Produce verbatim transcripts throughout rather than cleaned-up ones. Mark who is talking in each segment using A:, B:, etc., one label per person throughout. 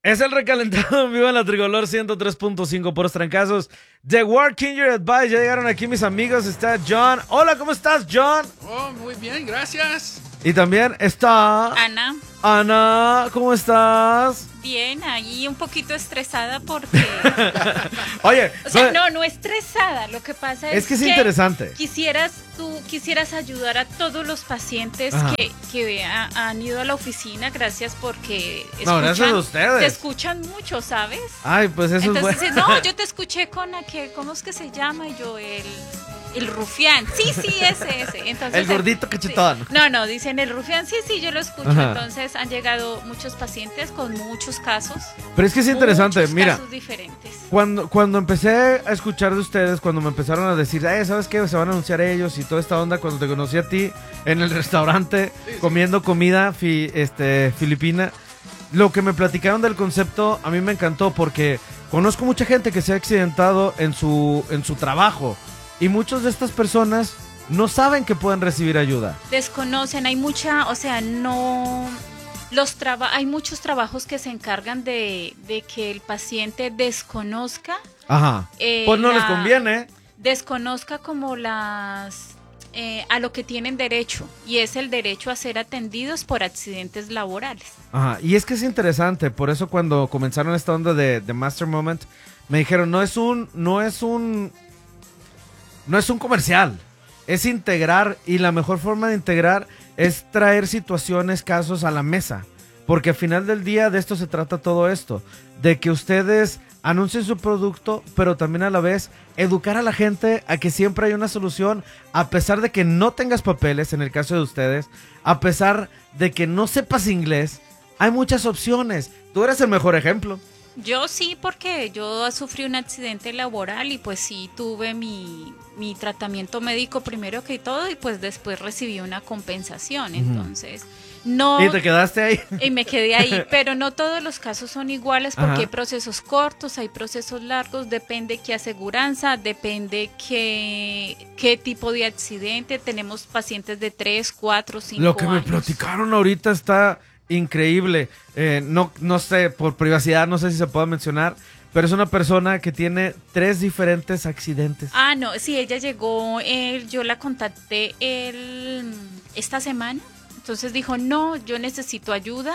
A: Es el recalentado en vivo en la Tricolor ciento tres punto cinco por los trancazos. The Working Your Advice. Ya llegaron aquí mis amigos. Está John. Hola, ¿cómo estás, John?
B: Oh, muy bien, gracias.
A: Y también está...
C: Ana.
A: Ana, ¿cómo estás?
C: Bien, ahí un poquito estresada porque...
A: Oye,
C: o sea, no, no estresada. Lo que pasa es,
A: es que es interesante.
C: Quisieras, tú quisieras ayudar a todos los pacientes que, que ha, han ido a la oficina. Gracias porque escuchan,
A: no, gracias a ustedes.
C: Te escuchan mucho, ¿sabes?
A: Ay, pues eso
C: Entonces,
A: es bueno.
C: no, yo te escuché con aquel, ¿cómo es que se llama? Y yo, el... El rufián, sí, sí, ese, ese. Entonces,
A: el gordito cachetón.
C: Sí. No, no, dicen el rufián, sí, sí, yo lo escucho. Ajá. Entonces han llegado muchos pacientes con muchos casos.
A: Pero es que es interesante,
C: muchos
A: mira.
C: Casos diferentes.
A: Cuando, cuando empecé a escuchar de ustedes, cuando me empezaron a decir, eh, ¿sabes qué? Se van a anunciar ellos y toda esta onda, cuando te conocí a ti en el restaurante, sí, sí. comiendo comida fi, este, filipina, lo que me platicaron del concepto a mí me encantó porque conozco mucha gente que se ha accidentado en su, en su trabajo. Y muchas de estas personas no saben que pueden recibir ayuda.
C: Desconocen, hay mucha, o sea, no... los traba, hay muchos trabajos que se encargan de, de que el paciente desconozca.
A: Ajá. Eh, pues no la, les conviene.
C: Desconozca como las... Eh, a lo que tienen derecho. Y es el derecho a ser atendidos por accidentes laborales.
A: Ajá. Y es que es interesante. Por eso cuando comenzaron esta onda de, de Master Moment, me dijeron, no es un... No es un No es un comercial, es integrar, y la mejor forma de integrar es traer situaciones, casos a la mesa, porque al final del día de esto se trata todo esto, de que ustedes anuncien su producto, pero también a la vez educar a la gente a que siempre hay una solución, a pesar de que no tengas papeles, en el caso de ustedes, a pesar de que no sepas inglés, hay muchas opciones. Tú eres el mejor ejemplo.
C: Yo sí, porque yo sufrí un accidente laboral y pues sí tuve mi, mi tratamiento médico primero que todo y pues después recibí una compensación, entonces no...
A: ¿Y te quedaste ahí?
C: Y me quedé ahí, pero no todos los casos son iguales porque Ajá. hay procesos cortos, hay procesos largos, depende qué aseguranza, depende qué, qué tipo de accidente, tenemos pacientes de tres, cuatro, cinco años.
A: Lo que me platicaron ahorita está... increíble, eh, no, no sé, por privacidad, no sé si se puede mencionar, pero es una persona que tiene tres diferentes accidentes.
C: Ah, no, sí, ella llegó, él, yo la contacté él, esta semana, entonces dijo, no, yo necesito ayuda,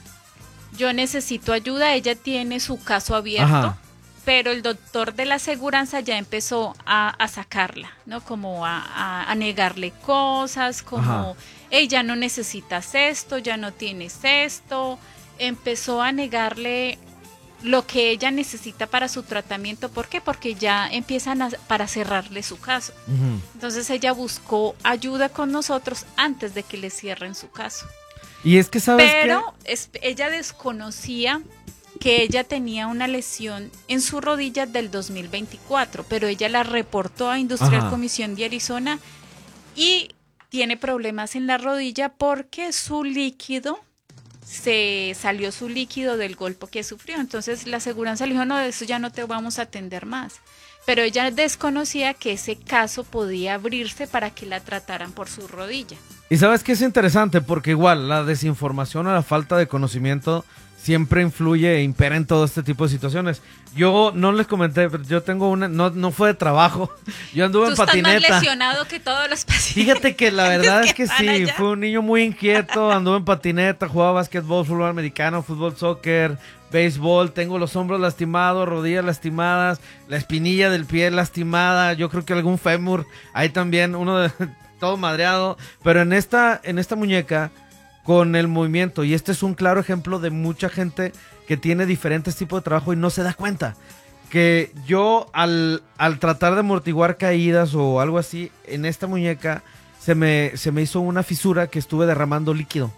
C: yo necesito ayuda, ella tiene su caso abierto. Ajá. Pero el doctor de la aseguranza ya empezó a, a sacarla, ¿no? Como a, a, a negarle cosas, como, hey, ya no necesitas esto, ya no tienes esto. Empezó a negarle lo que ella necesita para su tratamiento. ¿Por qué? Porque ya empiezan a, para cerrarle su caso. Uh-huh. Entonces ella buscó ayuda con nosotros antes de que le cierren su caso.
A: Y es que, ¿sabes qué?
C: Pero es, ella desconocía que ella tenía una lesión en su rodilla del dos mil veinticuatro, pero ella la reportó a Industrial Ajá. Comisión de Arizona y tiene problemas en la rodilla porque su líquido, se salió su líquido del golpe que sufrió. Entonces la aseguranza le dijo, no, de eso ya no te vamos a atender más. Pero ella desconocía que ese caso podía abrirse para que la trataran por su rodilla.
A: Y sabes que es interesante porque igual la desinformación o la falta de conocimiento siempre influye e impera en todo este tipo de situaciones. Yo no les comenté, pero yo tengo una, no, no fue de trabajo, yo anduve
C: Tú
A: en patineta.
C: Tú estás más lesionado que todos los pacientes.
A: Fíjate que la verdad es que, es que sí, allá. Fue un niño muy inquieto, anduve en patineta, jugaba básquetbol, fútbol americano, fútbol, soccer, béisbol, tengo los hombros lastimados, rodillas lastimadas, la espinilla del pie lastimada, yo creo que algún fémur, ahí también, uno de todo madreado, pero en esta, en esta muñeca, con el movimiento, y este es un claro ejemplo de mucha gente que tiene diferentes tipos de trabajo y no se da cuenta que yo al, al tratar de amortiguar caídas o algo así, en esta muñeca se me, se me hizo una fisura que estuve derramando líquido.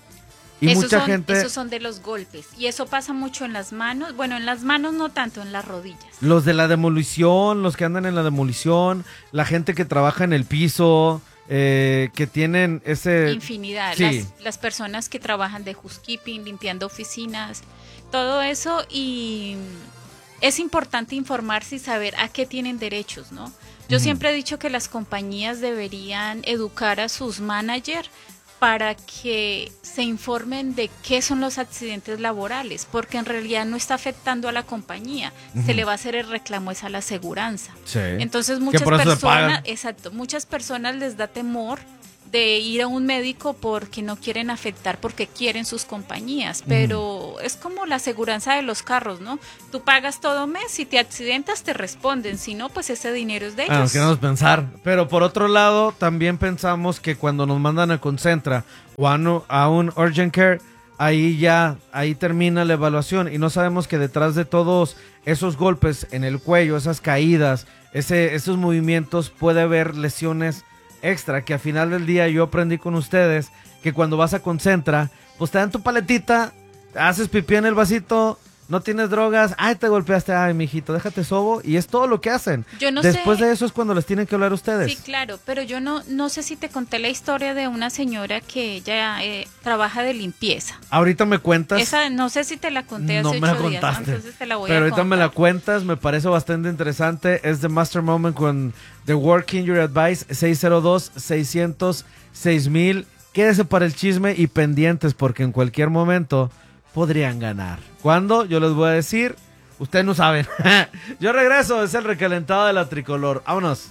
A: Y
C: esos
A: mucha
C: son,
A: gente...
C: Esos son de los golpes. Y eso pasa mucho en las manos. Bueno, en las manos no tanto, en las rodillas.
A: Los de la demolición, los que andan en la demolición, la gente que trabaja en el piso... Eh, que tienen ese...
C: Infinidad,
A: sí.
C: las, las personas que trabajan de housekeeping, limpiando oficinas, todo eso, y es importante informarse y saber a qué tienen derechos, ¿no? Yo mm. siempre he dicho que las compañías deberían educar a sus managers para que se informen de qué son los accidentes laborales, porque en realidad no está afectando a la compañía, uh-huh. se le va a hacer el reclamo es a la aseguranza.
A: Sí.
C: Entonces muchas personas, exacto, muchas personas les da temor de ir a un médico porque no quieren afectar, porque quieren sus compañías, pero uh-huh. es como la aseguranza de los carros, ¿no? Tú pagas todo mes, si te accidentas te responden, si no, pues ese dinero es de ellos.
A: Ah, nos queremos pensar, pero por otro lado, también pensamos que cuando nos mandan a Concentra o a, no, a un Urgent Care, ahí ya, ahí termina la evaluación y no sabemos que detrás de todos esos golpes en el cuello, esas caídas, ese, esos movimientos, puede haber lesiones extra, que al final del día yo aprendí con ustedes que cuando vas a Concentra, pues te dan tu paletita, haces pipí en el vasito, no tienes drogas, ay, te golpeaste, ay, mijito, déjate sobo, y es todo lo que hacen.
C: Yo no
A: Después
C: sé,
A: de eso es cuando les tienen que hablar ustedes.
C: Sí, claro, pero yo no, no sé si te conté la historia de una señora que ella eh, trabaja de limpieza.
A: Ahorita me cuentas.
C: Esa, no sé si te la conté hace
A: no me
C: ocho
A: la
C: días,
A: contaste,
C: entonces te la voy
A: pero
C: a
A: ahorita
C: contar.
A: me la cuentas, me parece bastante interesante. Es The Master Moment con The Working Your Advice, seis cero dos, seiscientos, seis mil. Quédese para el chisme y pendientes porque en cualquier momento podrían ganar. ¿Cuándo? Yo les voy a decir. Ustedes no saben. Yo regreso, es el recalentado de la tricolor. Vámonos.